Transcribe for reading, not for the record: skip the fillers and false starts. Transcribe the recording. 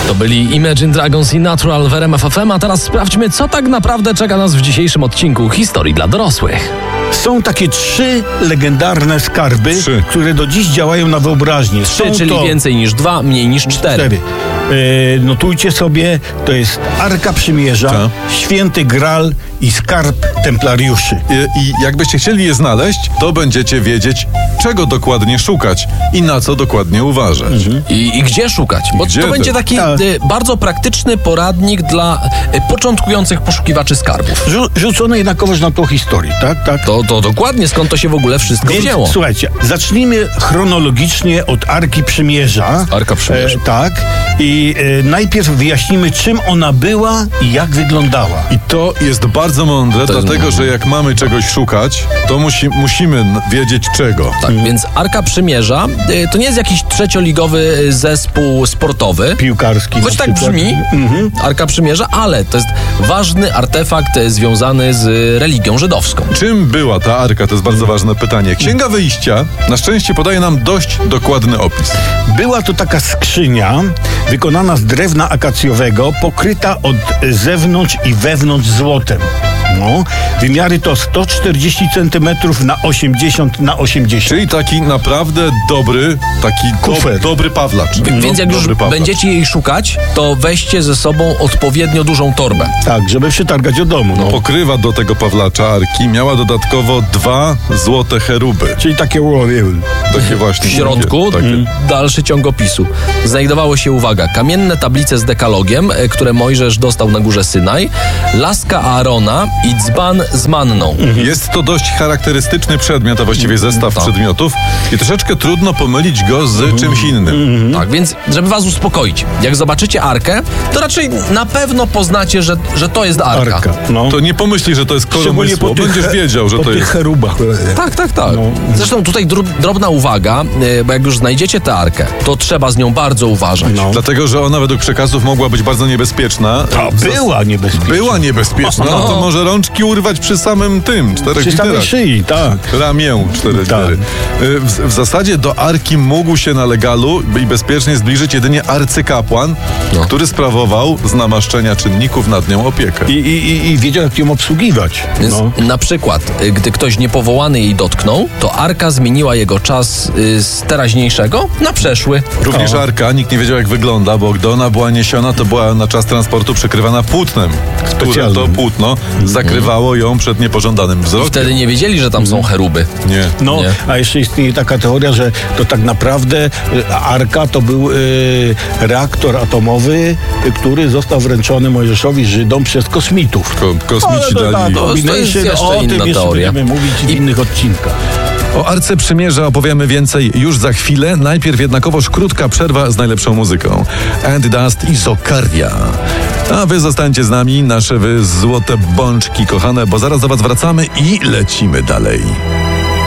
To byli Imagine Dragons i Natural w RMF FM, a teraz sprawdźmy, co tak naprawdę czeka nas w dzisiejszym odcinku Historii dla dorosłych. Są takie 3 legendarne skarby, które do dziś działają na wyobraźnię. 3, czyli więcej niż 2, mniej niż 4. Notujcie sobie, to jest Arka Przymierza, Święty Graal i Skarb Templariuszy. I jakbyście chcieli je znaleźć, to będziecie wiedzieć, czego dokładnie szukać i na co dokładnie uważać. I gdzie szukać? Bo Gdzie to będzie taki bardzo praktyczny poradnik dla początkujących poszukiwaczy skarbów. Rzucone jednakowoż na tą historię, tak? To dokładnie, skąd to się w ogóle wszystko wzięło. Słuchajcie, zacznijmy chronologicznie od Arki Przymierza. Arka Przymierza. Tak. I najpierw wyjaśnimy, czym ona była i jak wyglądała. I to jest bardzo mądre, dlatego że jak mamy czegoś szukać, to musimy wiedzieć czego. Tak, więc Arka Przymierza to nie jest jakiś trzecioligowy zespół sportowy. Piłkarski. Choć tak brzmi, Arka Przymierza, ale to jest ważny artefakt związany z religią żydowską. Czym była ta arka? To jest bardzo ważne pytanie. Księga Wyjścia na szczęście podaje nam dość dokładny opis. Była to taka skrzynia wykonana z drewna akacjowego, pokryta od zewnątrz i wewnątrz złotem. Wymiary to 140 cm na 80 na 80. Czyli taki naprawdę dobry, dobry pawlacz. Więc jak już będziecie jej szukać, to weźcie ze sobą odpowiednio dużą torbę. Tak, żeby przetargać do domu. Pokrywa do tego pawlacza arki miała dodatkowo 2 złote cheruby. Czyli takie Takie właśnie. W środku dalszy ciąg opisu. Znajdowało się, uwaga, kamienne tablice z dekalogiem, które Mojżesz dostał na górze Synaj, laska Aarona i dzban z manną. Jest to dość charakterystyczny przedmiot, a właściwie zestaw przedmiotów i troszeczkę trudno pomylić go z czymś innym. Tak, więc żeby was uspokoić, jak zobaczycie arkę, to raczej na pewno poznacie, że to jest arka. To nie pomyśli, że to jest kołomysło, będziesz wiedział, że to jest. Cherubach. Tak. Zresztą tutaj drobna uwaga, bo jak już znajdziecie tę arkę, to trzeba z nią bardzo uważać. Dlatego, że ona według przekazów mogła być bardzo niebezpieczna. Była niebezpieczna. Była niebezpieczna, to może rączki urwać przy samym tym, 4 przy samej szyi, Ramię 4 litery. W zasadzie do arki mógł się na legalu i bezpiecznie zbliżyć jedynie arcykapłan, który sprawował z namaszczenia czynników nad nią opiekę. I wiedział, jak ją obsługiwać. Więc na przykład, gdy ktoś niepowołany jej dotknął, to arka zmieniła jego czas z teraźniejszego na przeszły. Również arka, nikt nie wiedział jak wygląda, bo gdy ona była niesiona, to była na czas transportu przykrywana płótnem, które to płótno zakrywało ją przed niepożądanym wzrokiem. I wtedy nie wiedzieli, że tam są cheruby. Nie. A jeszcze istnieje taka teoria, że to tak naprawdę arka to był reaktor atomowy, który został wręczony Mojżeszowi Żydom przez kosmitów. Kosmici dali. To jest jeszcze inna teoria. Będziemy mówić w innych odcinkach. O Arce Przymierza opowiemy więcej już za chwilę. Najpierw jednakowoż krótka przerwa z najlepszą muzyką. And Dust i Zokaria. A wy zostańcie z nami, nasze złote bączki kochane, bo zaraz do was wracamy i lecimy dalej.